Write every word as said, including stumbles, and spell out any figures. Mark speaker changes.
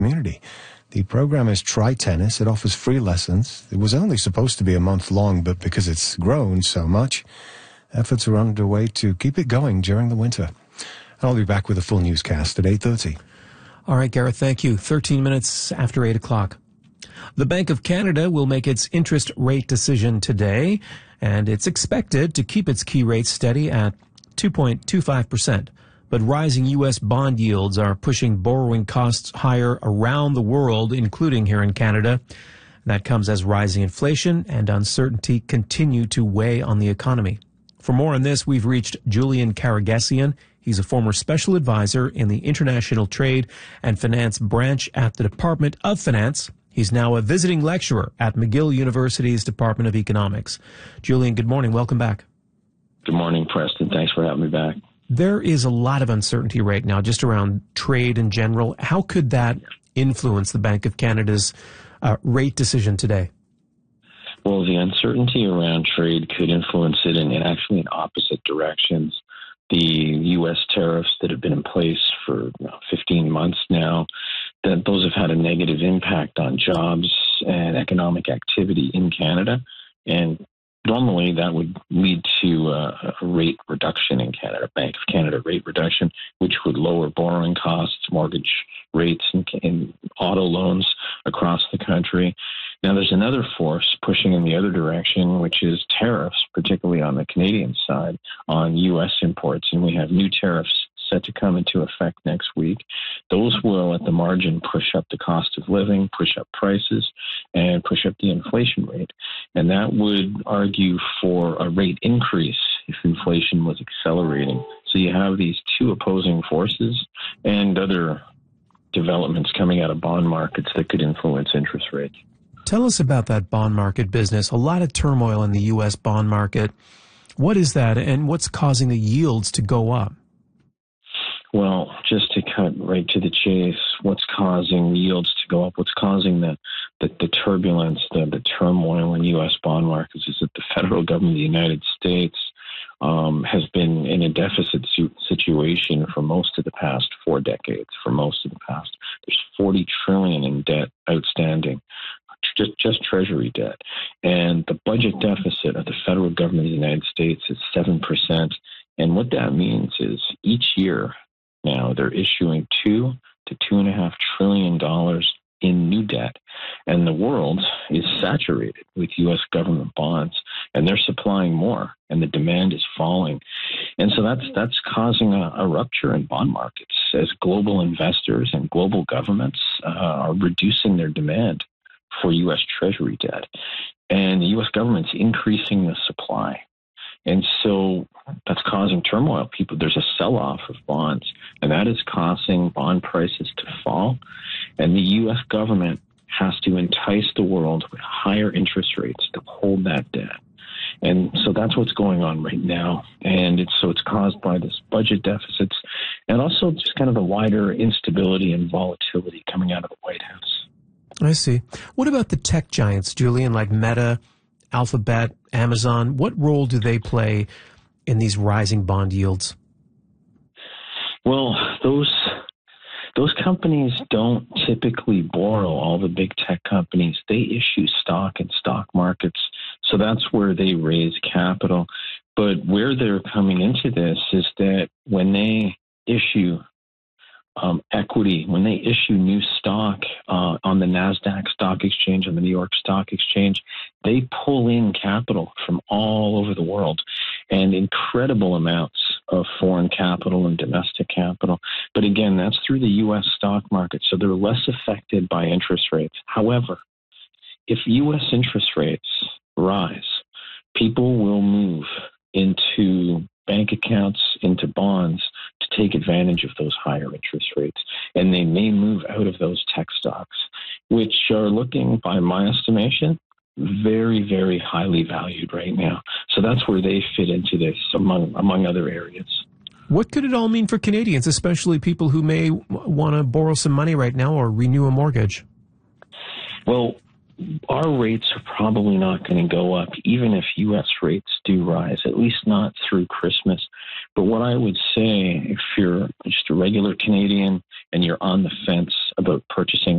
Speaker 1: community. The program is Try Tennis. It offers free lessons. It was only supposed to be a month long, but because it's grown so much, efforts are underway to keep it going during the winter. And I'll be back with a full newscast at eight thirty.
Speaker 2: All right, Gareth, thank you. thirteen minutes after eight o'clock. The Bank of Canada will make its interest rate decision today, and it's expected to keep its key rate steady at two point two five percent. But rising U S bond yields are pushing borrowing costs higher around the world, including here in Canada. That comes as rising inflation and uncertainty continue to weigh on the economy. For more on this, we've reached Julian Karagesian. He's a former special advisor in the International Trade and Finance branch at the Department of Finance. He's now a visiting lecturer at McGill University's Department of Economics. Julian, good morning. Welcome back.
Speaker 3: Good morning, Preston. Thanks for having me back.
Speaker 2: There is a lot of uncertainty right now just around trade in general. How could that influence the Bank of Canada's uh, rate decision today?
Speaker 3: Well, the uncertainty around trade could influence it in, in actually in opposite directions. The U S tariffs that have been in place for you know, fifteen months now, that those have had a negative impact on jobs and economic activity in Canada. And normally that would lead to a, a rate reduction in Canada, Bank of Canada rate reduction, which would lower borrowing costs, mortgage rates, and, and auto loans across the country. Now, there's another force pushing in the other direction, which is tariffs, particularly on the Canadian side, on U S imports. And we have new tariffs set to come into effect next week. Those will, at the margin, push up the cost of living, push up prices, and push up the inflation rate. And that would argue for a rate increase if inflation was accelerating. So you have these two opposing forces and other developments coming out of bond markets that could influence interest rates.
Speaker 2: Tell us about that bond market business. A lot of turmoil in the U S bond market. What is that, and what's causing the yields to go up?
Speaker 3: Well, just to cut right to the chase, what's causing yields to go up, what's causing the, the, the turbulence, the, the turmoil in U S bond markets is that the federal government of the United States um, has been in a deficit situation for most of the past four decades, for most of the past. There's forty trillion dollars in debt outstanding, just, just Treasury debt. And the budget deficit of the federal government of the United States is seven percent. And what that means is each year, now they're issuing two to two and a half trillion dollars in new debt, and the world is saturated with U S government bonds, and they're supplying more, and the demand is falling, and so that's that's causing a, a rupture in bond markets as global investors and global governments uh, are reducing their demand for U S Treasury debt, and the U S government's increasing the supply. And so that's causing turmoil. People, there's a sell-off of bonds, and that is causing bond prices to fall. And the U S government has to entice the world with higher interest rates to hold that debt. And so that's what's going on right now. And it's so it's caused by this budget deficits and also just kind of the wider instability and volatility coming out of the White House.
Speaker 2: I see. What about the tech giants, Julian, like Meta, Alphabet, Amazon? What role do they play in these rising bond yields?
Speaker 3: Well, those those companies don't typically borrow, all the big tech companies. They issue stock in stock markets, so that's where they raise capital. But where they're coming into this is that when they issue Um, equity, when they issue new stock uh, on the NASDAQ stock exchange, on the New York Stock Exchange, they pull in capital from all over the world and incredible amounts of foreign capital and domestic capital. But again, that's through the U S stock market, so they're less affected by interest rates. However, if U S interest rates rise, people will move into bank accounts, into bonds, to take advantage of those higher interest rates. And they may move out of those tech stocks, which are looking, by my estimation, very, very highly valued right now. So that's where they fit into this, among among other areas.
Speaker 2: What could it all mean for Canadians, especially people who may w- want to borrow some money right now or renew a mortgage?
Speaker 3: Well, our rates are probably not going to go up, even if U S rates do rise, at least not through Christmas. But what I would say, if you're just a regular Canadian and you're on the fence about purchasing